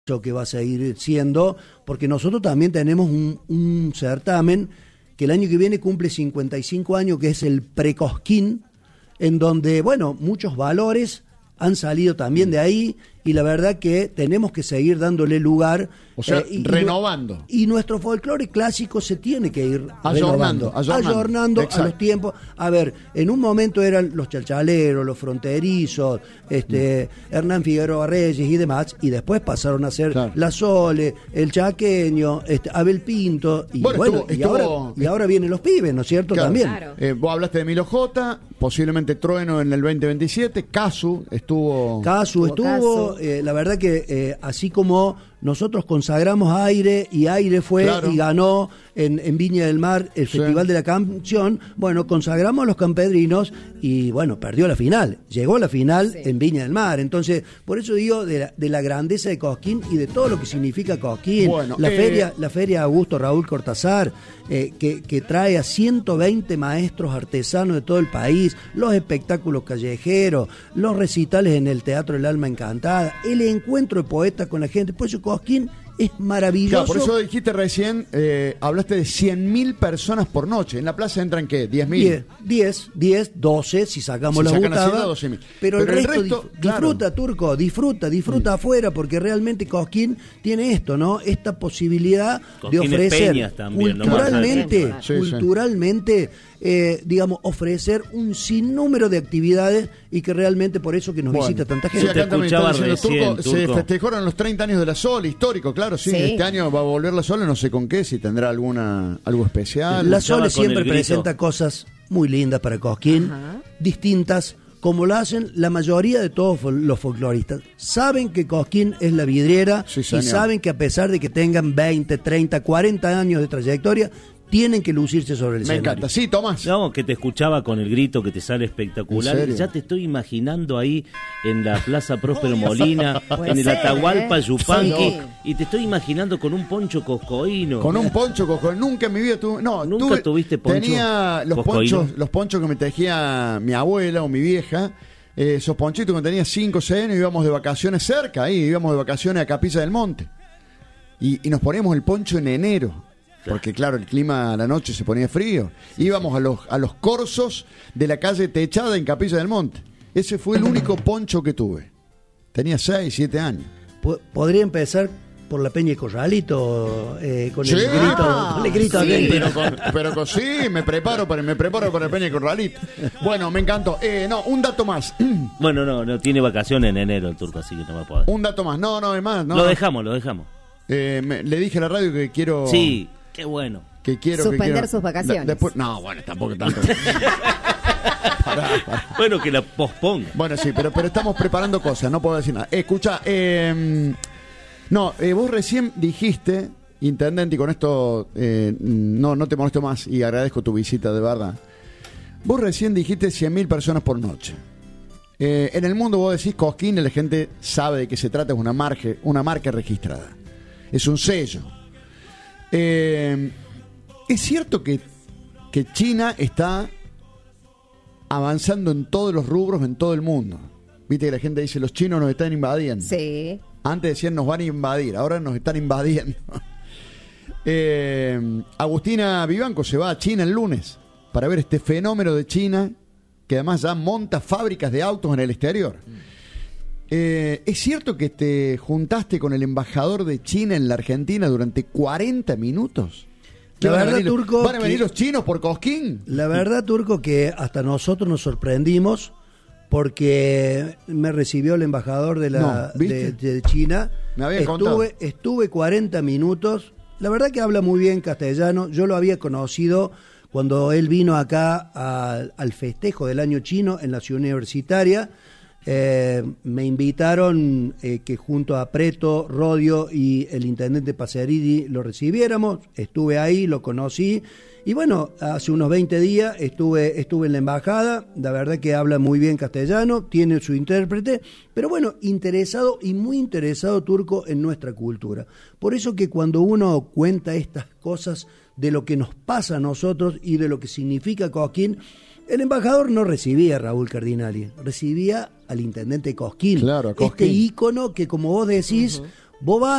que va a seguir siendo, porque nosotros también tenemos un certamen que el año que viene cumple 55 años, que es el Precosquín, en donde, bueno, muchos valores han salido también de ahí, y la verdad que tenemos que seguir dándole lugar. O sea, renovando. Y nuestro folclore clásico se tiene que ir ayornando a los tiempos. A ver, en un momento eran los chalchaleros, los fronterizos, Hernán Figueroa Reyes y demás, y después pasaron a ser la Sole, el chaqueño, Abel Pinto, y ahora vienen los pibes, ¿no es cierto? Claro. También. Claro. Vos hablaste de Milo J, posiblemente Trueno en el 2027, Casu estuvo. La verdad que así como nosotros consagramos Aire, y Aire fue y ganó en Viña del Mar el Festival de la Canción, bueno, consagramos a los campedrinos y bueno, perdió la final, llegó a la final en Viña del Mar. Entonces, por eso digo de la grandeza de Cosquín y de todo lo que significa Cosquín, bueno, la feria Augusto Raúl Cortázar, que trae a 120 maestros artesanos de todo el país, los espectáculos callejeros, los recitales en el Teatro del Alma Encantada, el encuentro de poetas con la gente. Por eso Cosquín es maravilloso. Claro, por eso dijiste recién, hablaste de 100.000 personas por noche. ¿En la plaza entran qué? ¿10.000? 10, 12, si sacamos la butada. Pero el resto disfruta, Turco, disfruta afuera, porque realmente Cosquín tiene esto, ¿no? Esta posibilidad Cosquín de ofrecer también, culturalmente, digamos, ofrecer un sinnúmero de actividades, y que realmente por eso que nos visita tanta gente. Sí, acá también está diciendo, Turco. Se festejaron los 30 años de la Sol, histórico, claro, sí. Este año va a volver la Sol, no sé con qué, si tendrá algo especial. La Sol siempre presenta cosas muy lindas para Cosquín, distintas, como lo hacen la mayoría de todos los folcloristas. Saben que Cosquín es la vidriera, y saben que a pesar de que tengan 20, 30, 40 años de trayectoria, tienen que lucirse sobre el escenario. Me encanta. Sí, Tomás. No, que te escuchaba con el grito que te sale espectacular. Ya te estoy imaginando ahí en la Plaza Próspero Molina, en el Atahualpa Yupanqui, y te estoy imaginando con un poncho coscoíno. Con un poncho coscoíno. Nunca en mi vida tuve. No, nunca tuviste poncho. Tenía los ponchos que me tejía mi abuela o mi vieja. Esos ponchitos cuando tenía 5 o 6 años, íbamos de vacaciones cerca, íbamos de vacaciones a Capilla del Monte. Y nos poníamos el poncho en enero. Porque claro, el clima a la noche se ponía frío. Íbamos a los corsos de la calle techada en Capilla del Monte. Ese fue el único poncho que tuve. Tenía 6, 7 años. Podría empezar por la Peña y Corralito, con el grito. Sí, pero sí, me preparo para la Peña y Corralito. Bueno, me encantó. Un dato más. Bueno, no tiene vacaciones en enero el Turco, así que no me puedo. Un dato más. No, es más. No. Lo dejamos. Le dije a la radio que quiero. Sí. Qué bueno. Que quiero suspender sus vacaciones. Después, tampoco tanto. Pará. Bueno, que la posponga. Bueno, sí, pero estamos preparando cosas, no puedo decir nada. Escucha, vos recién dijiste, intendente, y con esto no te molesto más y agradezco tu visita de verdad. Vos recién dijiste 100.000 personas por noche. En el mundo vos decís Cosquín, la gente sabe de qué se trata, es una marca registrada. Es un sello. Es cierto que China está avanzando en todos los rubros en todo el mundo. Viste que la gente dice los chinos nos están invadiendo. Sí. Antes decían nos van a invadir, ahora nos están invadiendo. Agustina Vivanco se va a China el lunes para ver este fenómeno de China, que además ya monta fábricas de autos en el exterior. ¿Es cierto que te juntaste con el embajador de China en la Argentina durante 40 minutos? La verdad, Turco, ¿van a venir los chinos por Cosquín? La verdad, Turco, que hasta nosotros nos sorprendimos, porque me recibió el embajador de China. Me había contado. Estuve 40 minutos. La verdad que habla muy bien castellano. Yo lo había conocido cuando él vino acá al festejo del año chino en la ciudad universitaria. Me invitaron que junto a Preto, Rodio y el intendente Pacerini lo recibiéramos. Estuve ahí, lo conocí, y bueno, hace unos 20 días estuve en la embajada. La verdad que habla muy bien castellano, tiene su intérprete, pero bueno, interesado y muy interesado, Turco, en nuestra cultura. Por eso que cuando uno cuenta estas cosas de lo que nos pasa a nosotros y de lo que significa Cosquín, el embajador no recibía a Raúl Cardinali, recibía al intendente Cosquín, claro, este ícono que, como vos decís, vos vas